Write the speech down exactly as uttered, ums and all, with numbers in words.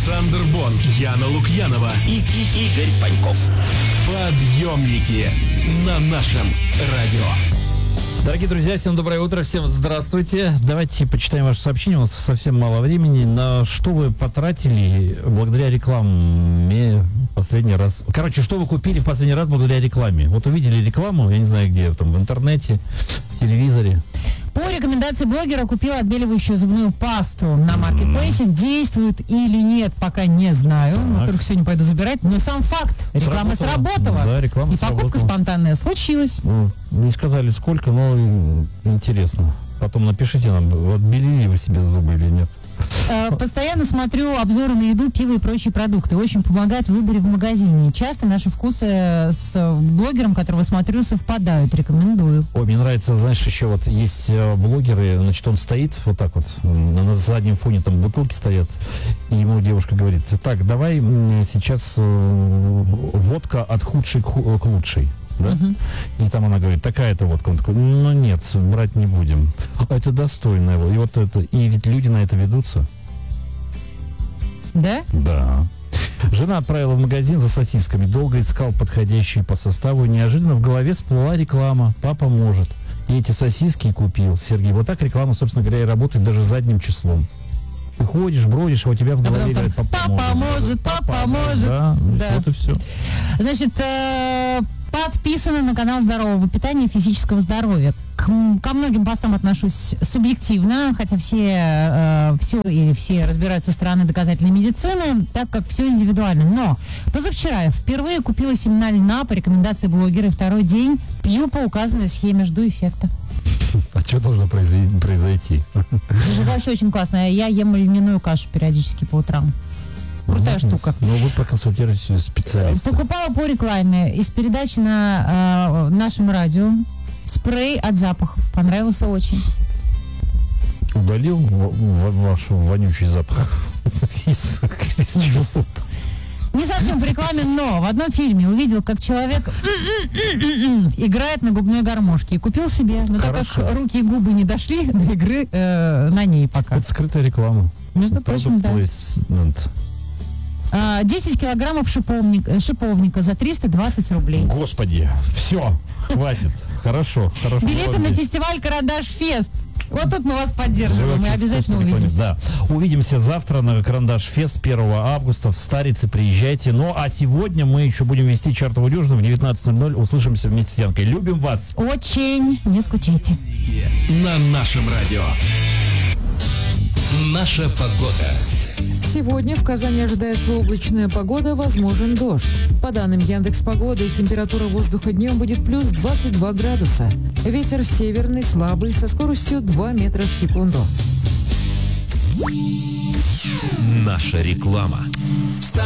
Александр Бон, Яна Лукьянова и, и Игорь Паньков. Подъемники на нашем радио. Дорогие друзья, всем доброе утро, всем здравствуйте. Давайте почитаем ваше сообщение, у нас совсем мало времени. На что вы потратили благодаря рекламе последний раз? Короче, что вы купили в последний раз благодаря рекламе? Вот увидели рекламу, я не знаю где, там в интернете, в телевизоре. По рекомендации блогера купила отбеливающую зубную пасту на маркетплейсе. Действует или нет, пока не знаю. Но только сегодня пойду забирать. Но сам факт, реклама сработала. сработала. Да, реклама И сработала. покупка спонтанная случилась. Ну, не сказали сколько, но интересно. Потом напишите нам, отбелили вы себе зубы или нет. Э, постоянно смотрю обзоры на еду, пиво и прочие продукты. Очень помогает в выборе в магазине. Часто наши вкусы с блогером, которого смотрю, совпадают. Рекомендую. Ой, мне нравится, знаешь, еще вот есть блогеры, значит, он стоит вот так вот, на заднем фоне там бутылки стоят, и ему девушка говорит: так, давай сейчас э, водка от худшей к, ху- к лучшей. Да? Uh-huh. И там она говорит: такая-то водка. Он такой: ну нет, брать не будем. А это достойная. И вот это. И ведь люди на это ведутся. Да? Да. Жена отправила в магазин за сосисками. Долго искал подходящие по составу. И неожиданно в голове всплыла реклама: папа может. И эти сосиски купил Сергей. Вот так реклама, собственно говоря, и работает даже задним числом. Ты ходишь, бродишь, а у тебя в голове играет: папа, папа может. может, папа может. Да, да. Вот и все. Значит, э- подписаны на канал здорового питания и физического здоровья. К, ко многим постам отношусь субъективно, хотя все, э, все или все разбираются со стороны доказательной медицины, так как все индивидуально. Но позавчера я впервые купила семена льна по рекомендации блогера, и второй день пью по указанной схеме, жду эффекта. А что должно произойти? Это вообще очень классно. Я ем льняную кашу периодически по утрам. Крутая ну, штука. Ну, вы проконсультируете специалиста. Покупала по рекламе из передачи на э, нашем радио спрей от запахов. Понравился очень. Удалил в, в, ваш вонючий запах? Не совсем по рекламе, но в одном фильме увидел, как человек играет на губной гармошке. И купил себе. Но так как руки и губы не дошли до игры э, на ней пока. Это скрытая реклама. Между прочим, да. десять килограммов шиповника, шиповника за триста двадцать рублей. Господи, все, хватит. Хорошо, хорошо. Билеты на фестиваль Карандаш Фест. Вот тут мы вас поддерживаем, мы обязательно увидимся. Да. Увидимся завтра на Карандаш Фест первого августа в Старице. Приезжайте. Ну, а сегодня мы еще будем вести чартовую дюжину в девятнадцать ноль ноль. Услышимся вместе с Янкой. Любим вас. Очень. Не скучайте. На нашем радио. Наша погода. Сегодня в Казани ожидается облачная погода, возможен дождь. По данным Яндекс.Погоды, температура воздуха днем будет плюс двадцать два градуса. Ветер северный, слабый, со скоростью два метра в секунду. Наша реклама.